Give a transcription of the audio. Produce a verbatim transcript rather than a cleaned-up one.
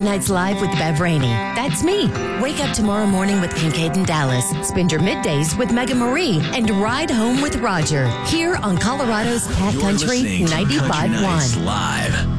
Nights Live with Bev Rainey. That's me. Wake up tomorrow morning with Kincaid and Dallas. Spend your middays with Megan Marie and ride home with Roger. Here on Colorado's Cat You're Country listening to ninety-five Country point one. Nights Live.